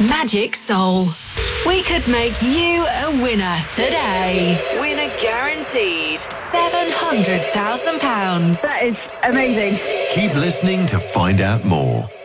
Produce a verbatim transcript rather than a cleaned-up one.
Magic Soul. We could make you a winner today. Winner guaranteed. seven hundred thousand pounds. That is amazing. Keep listening to find out more.